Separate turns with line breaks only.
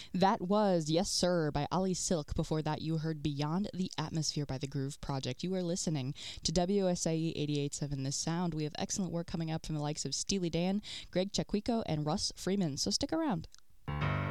That was Yes Sir by Ali Silk. Before that, you heard Beyond the Atmosphere by The Groove Project. You are listening to WSIE 88.7 The Sound. We have excellent work coming up from the likes of Steely Dan, Greg Chequico, and Russ Freeman, so stick around.